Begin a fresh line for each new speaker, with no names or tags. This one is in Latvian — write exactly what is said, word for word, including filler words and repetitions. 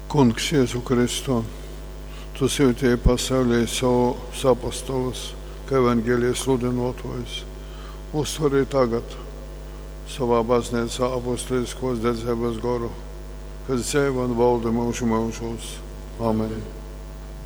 Kungs Jēzu Kristu, Tu siūtēji pasaulē savu apostolus, kā evaņģēlijas sludinotojus. Uztver tagad savā baznīcā apostoliskos dedzības garu, kas dzīvo un valda mūžu mūžos. Amen.